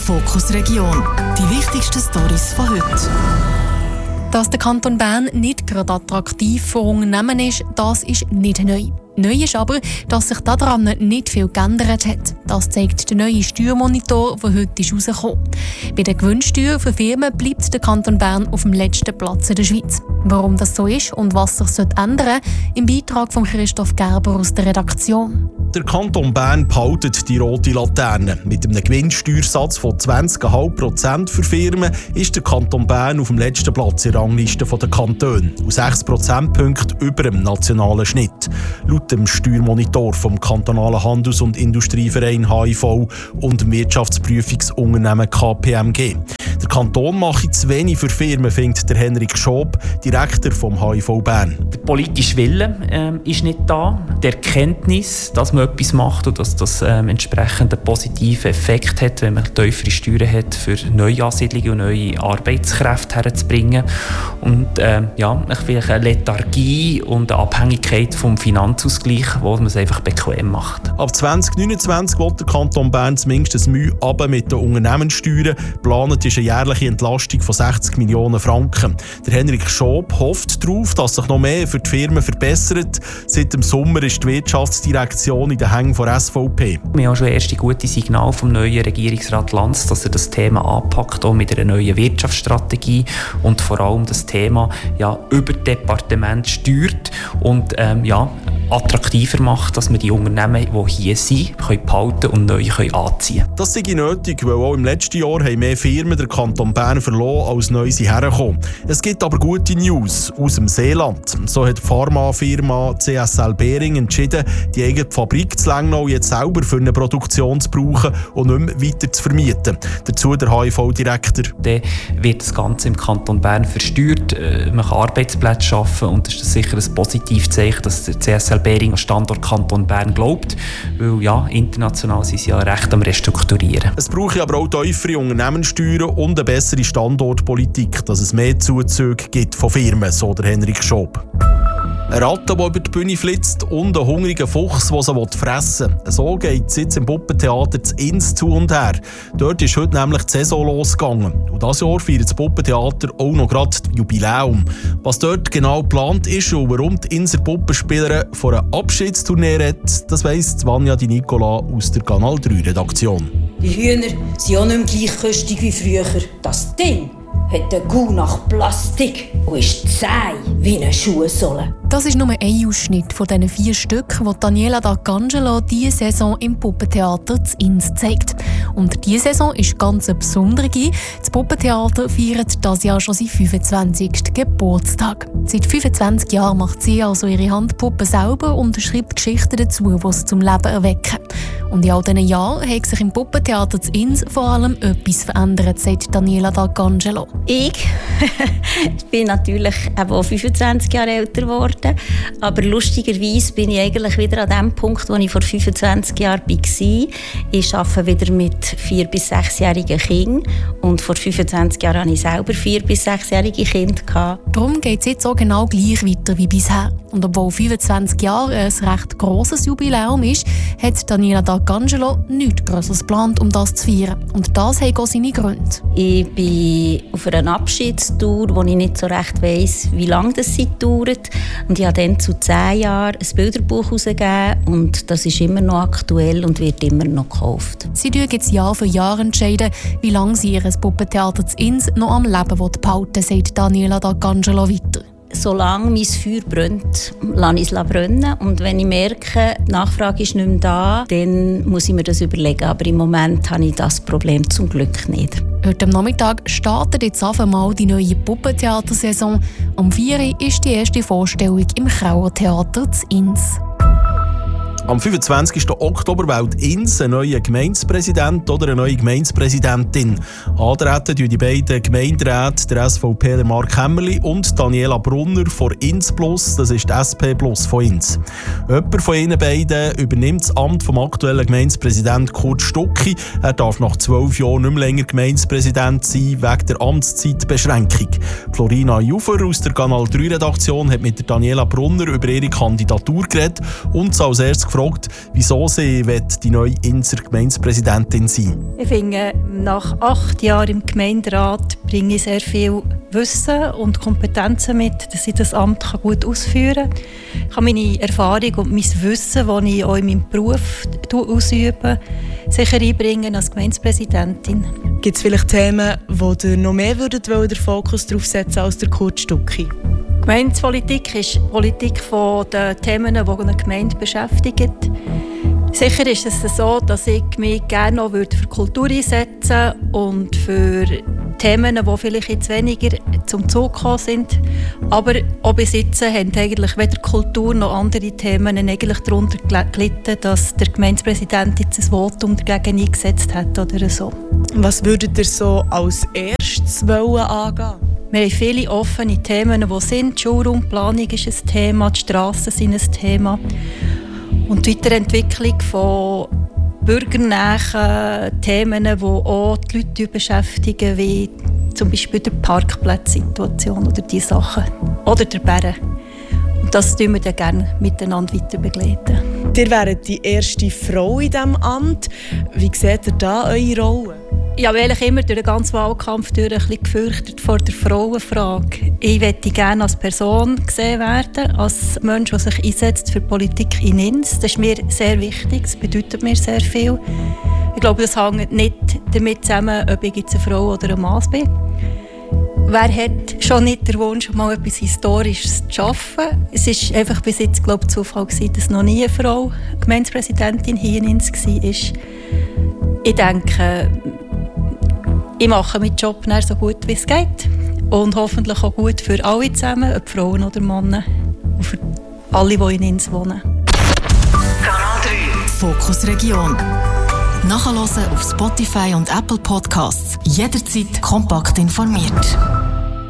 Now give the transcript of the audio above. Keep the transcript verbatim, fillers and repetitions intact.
Fokus Region. Die wichtigsten Storys von heute. Dass der Kanton Bern nicht gerade attraktiv für Unternehmen ist, das ist nicht neu. Neu ist aber, dass sich daran nicht viel geändert hat. Das zeigt der neue Steuermonitor, der heute herausgekommen ist. Bei der Gewinnsteuer für Firmen bleibt der Kanton Bern auf dem letzten Platz in der Schweiz. Warum das so ist und was sich ändern sollte, im Beitrag von Christoph Gerber aus der Redaktion. Der Kanton Bern behaltet die rote Laterne. Mit einem Gewinnsteuersatz von zwanzig Komma fünf Prozent für Firmen ist der Kanton Bern auf dem letzten Platz in der Rangliste der Kantone. Und sechs Prozentpunkte über dem nationalen Schnitt. Laut dem Steuermonitor vom kantonalen Handels- und Industrieverein H I V und dem Wirtschaftsprüfungsunternehmen K P M G. Der Kanton mache zu wenig für Firmen, findet der Henrik Schob, Direktor vom H I V Bern. Der politische Wille ähm, ist nicht da. Die Erkenntnis, dass man etwas macht und dass das ähm, entsprechend einen positiven Effekt hat, wenn man tiefere Steuern hat, für Neuansiedlungen und neue Arbeitskräfte herzubringen. Und ähm, ja, vielleicht eine Lethargie und eine Abhängigkeit vom Finanzausgleich, wo man es einfach bequem macht. Ab zwanzig neunundzwanzig will der Kanton Bern zumindest ein Mühe runter mit den Unternehmenssteuern. Geplant ist eine jährliche Entlastung von sechzig Millionen Franken. Der Henrik Schob hofft darauf, dass sich noch mehr für die Firmen verbessert. Seit dem Sommer ist die Wirtschaftsdirektion in den Hängen der S V P. Wir haben schon erste gute Signale vom neuen Regierungsrat Lanz, dass er das Thema anpackt, auch mit einer neuen Wirtschaftsstrategie und vor allem das Thema ja, über Departement steuert und ähm, ja, attraktiver macht, dass wir die Unternehmen, die hier sind, können behalten und neu können anziehen können. Das sei nötig, weil auch im letzten Jahr haben mehr Firmen den Kanton Bern verloren, als neu sie hergekommen. Es gibt aber gute News aus dem Seeland. So hat die Pharmafirma C S L Behring entschieden, die eigene Fabrik zu Lengnau jetzt selber für eine Produktion zu brauchen und nicht mehr weiter zu vermieten. Dazu der H I V-Direktor. Dann wird das Ganze im Kanton Bern versteuert, man kann Arbeitsplätze schaffen und das ist sicher ein positives Zeichen, dass der C S L Behring an Standort Kanton Bern glaubt, weil ja, international sind sie ja recht am Restrukturieren. Es brauche aber auch tiefere Unternehmenssteuern und eine bessere Standortpolitik, dass es mehr Zuzüge gibt von Firmen, so der Henrik Schob. Eine Ratte, die über die Bühne flitzt und ein hungriger Fuchs, der sie fressen will. So geht es jetzt im Puppentheater zu Ins zu und her. Dort ist heute nämlich die Saison losgegangen. Und dieses Jahr feiert das Puppentheater auch noch gerade das Jubiläum. Was dort genau geplant ist und warum die Inser Puppenspielerin von einer Abschiedstournee redet, das weiss Vanja Di Nicola aus der Kanal drei Redaktion. Die Hühner sind auch nicht mehr gleich köstig wie früher. Das Ding hat einen Gau nach Plastik und ist zäh wie eine Schuhsohle. Das ist nur ein Ausschnitt von diesen vier Stücken, die Daniela D'Arcangelo diese Saison im Puppentheater zu Ins zeigt. Und diese Saison ist ganz eine besondere. Das Puppentheater feiert dieses Jahr schon seinen fünfundzwanzigsten Geburtstag. Seit fünfundzwanzig Jahren macht sie also ihre Handpuppen selber und schreibt Geschichten dazu, die sie zum Leben erwecken. Und in all diesen Jahren hat sich im Puppentheater zu Ins vor allem etwas verändert, sagt Daniela D'Arcangelo. Ich bin natürlich auch fünfundzwanzig Jahre älter geworden, aber lustigerweise bin ich eigentlich wieder an dem Punkt, wo ich vor fünfundzwanzig Jahren war. Ich arbeite wieder mit vier- bis sechsjährigen Kindern und vor fünfundzwanzig Jahren hatte ich selber vier- bis sechsjährige Kinder. Darum geht es jetzt auch genau gleich weiter wie bisher. Und obwohl fünfundzwanzig Jahre ein recht grosses Jubiläum ist, hat Daniela D'Arcangelo nichts Grosses geplant, um das zu feiern. Und das hat auch seine Gründe. Ich bin auf einer Abschiedstour, wo ich nicht so recht weiss, wie lange das dauert. Und ich habe dann zu zehn Jahren ein Bilderbuch herausgegeben und das ist immer noch aktuell und wird immer noch gekauft. Sie entscheiden jetzt Jahr für Jahr entscheiden, wie lange sie ihr Puppentheater zu Ins noch am Leben behalten will, sagt Daniela D'Arcangelo weiter. Solange mein Feuer brennt, lasse ich es brennen. Und wenn ich merke, die Nachfrage ist nicht mehr da, dann muss ich mir das überlegen. Aber im Moment habe ich das Problem zum Glück nicht. Heute am Nachmittag startet jetzt auf einmal die neue Puppentheatersaison. Um vier Uhr ist die erste Vorstellung im Krauer Theater zu Ins. Am fünfundzwanzigsten Oktober wählt Ins einen neuen Gemeindepräsident oder eine neue Gemeindepräsidentin. Antreten tun die beiden Gemeinderäte, der S V P der Mark Hämmerli und Daniela Brunner von Ins Plus, das ist die S P Plus von Ins. Jemand von ihnen beiden übernimmt das Amt vom aktuellen Gemeindepräsidenten Kurt Stucki. Er darf nach zwölf Jahren nicht mehr länger Gemeindepräsident sein, wegen der Amtszeitbeschränkung. Florina Jufer aus der Kanal drei Redaktion hat mit der Daniela Brunner über ihre Kandidatur geredet und sie als erstes gefragt, gefragt, wieso sie die neue Inser Gemeindepräsidentin sein will. Ich finde, nach acht Jahren im Gemeinderat bringe ich sehr viel Wissen und Kompetenzen mit, dass ich das Amt gut ausführen kann. Ich kann meine Erfahrung und mein Wissen, das ich auch in meinem Beruf ausübe, sicher einbringen als Gemeindepräsidentin. Gibt es vielleicht Themen, wo ihr noch mehr würdet, den Fokus darauf setzen als der Kurt Stucki? Gemeindepolitik ist Politik von den Themen, die eine Gemeinde beschäftigen. Sicher ist es so, dass ich mich gerne auch für Kultur einsetzen würde und für Themen, die vielleicht jetzt weniger zum Zug gekommen sind. Aber auch bis jetzt haben eigentlich weder Kultur noch andere Themen eigentlich darunter gelitten, dass der Gemeindepräsident jetzt ein Votum dagegen eingesetzt hat oder so. Was würdet ihr so als erstes wollen angehen? Wir haben viele offene Themen, die sind. Die Schulraumplanung ist ein Thema, die Strassen sind ein Thema. Und die Weiterentwicklung von bürgernahen Themen, die auch die Leute beschäftigen, wie zum Beispiel die Parkplatzsituation oder diese Sachen. Oder der Bären. Und das tun wir dann gerne miteinander weiter begleiten. Ihr wäret die erste Frau in diesem Amt. Wie seht ihr da eure Rolle? Ich habe eigentlich immer durch den ganzen Wahlkampf durch ein bisschen gefürchtet vor der Frauenfrage. Ich möchte gerne als Person gesehen werden, als Mensch, der sich einsetzt für Politik in Ins. Das ist mir sehr wichtig, das bedeutet mir sehr viel. Ich glaube, das hängt nicht damit zusammen, ob ich jetzt eine Frau oder ein Mann bin. Wer hat schon nicht den Wunsch, mal etwas Historisches zu schaffen? Es war einfach bis jetzt, glaube ich, Zufall gewesen, dass noch nie eine Frau Gemeindepräsidentin hier in Ins war. Ich denke, ich mache meinen Job so gut wie es geht und hoffentlich auch gut für alle zusammen, ob Frauen oder Männer und für alle, die in Ins wohnen. Kanal drei Fokus Region. Nachhören auf Spotify und Apple Podcasts. Jederzeit kompakt informiert.